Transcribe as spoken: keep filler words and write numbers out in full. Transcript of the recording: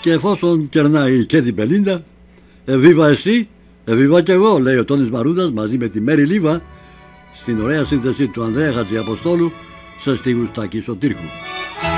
Και εφόσον κερνάει και την πενήντα, εβίβα εσύ, εβίβα κι εγώ, λέει ο Τόνης Μαρούδας μαζί με τη Μέρη Λίβα στην ωραία σύνθεση του Ανδρέα Χατζιαποστόλου σε στίχους Τάκη Σωτήρκου.